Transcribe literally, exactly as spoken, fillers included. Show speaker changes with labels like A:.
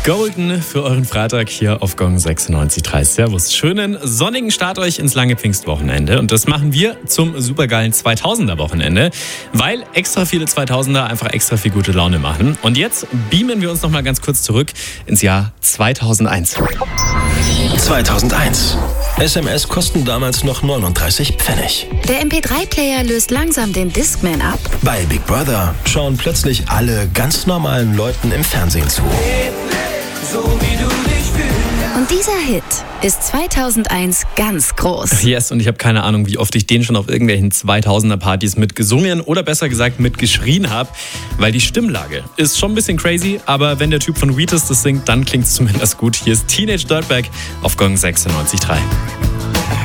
A: Golden für euren Freitag hier auf Gong sechsundneunzig Komma drei. Servus. Schönen sonnigen Start euch ins lange Pfingstwochenende. Und das machen wir zum supergeilen zweitausender-Wochenende, weil extra viele zweitausender einfach extra viel gute Laune machen. Und jetzt beamen wir uns noch mal ganz kurz zurück ins Jahr zweitausendeins.
B: zweitausendeins. S M S kosten damals noch neununddreißig Pfennig.
C: Der M P drei Player löst langsam den Discman ab.
B: Bei Big Brother schauen plötzlich alle ganz normalen Leuten im Fernsehen zu.
C: Und dieser Hit ist zweitausendeins ganz groß.
A: Yes, und ich habe keine Ahnung, wie oft ich den schon auf irgendwelchen zweitausender-Partys mitgesungen oder besser gesagt mitgeschrien habe, weil die Stimmlage ist schon ein bisschen crazy, aber wenn der Typ von Wheatus das singt, dann klingt es zumindest gut. Hier ist Teenage Dirtbag auf Gong sechsundneunzig Komma drei.